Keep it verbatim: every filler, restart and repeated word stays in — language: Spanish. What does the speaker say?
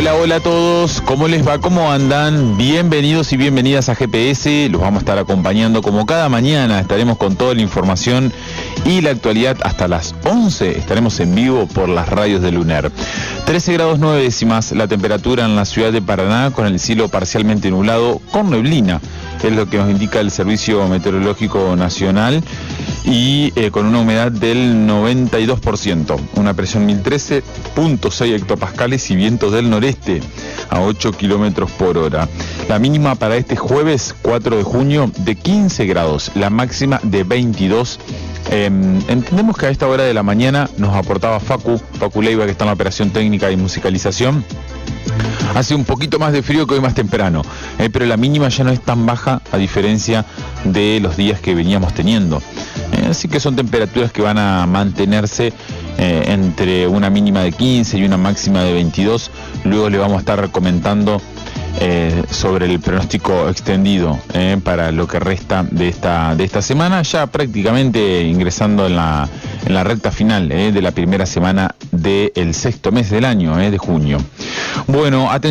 Hola, hola a todos, ¿cómo les va? ¿Cómo andan? Bienvenidos y bienvenidas a G P S, los vamos a estar acompañando como cada mañana, estaremos con toda la información y la actualidad hasta las once, estaremos en vivo por las radios de Lunar. trece grados nueve décimas la temperatura en la ciudad de Paraná, con el cielo parcialmente nublado con neblina, es lo que nos indica el Servicio Meteorológico Nacional, y eh, con una humedad del noventa y dos por ciento, una presión mil trece punto seis hectopascales y vientos del noreste a ocho kilómetros por hora. La mínima para este jueves cuatro de junio de quince grados, la máxima de veintidós. Eh, entendemos que a esta hora de la mañana nos aportaba Facu, Facu Leiva, que está en la operación técnica y musicalización. Hace un poquito más de frío que hoy más temprano, eh, pero la mínima ya no es tan baja a diferencia de los días que veníamos teniendo. Eh, así que son temperaturas que van a mantenerse eh, entre una mínima de quince y una máxima de veintidós. Luego le vamos a estar comentando eh, sobre el pronóstico extendido eh, para lo que resta de esta, de esta semana, ya prácticamente ingresando en la, en la recta final eh, de la primera semana del sexto mes del año, eh, de junio. Bueno, atención.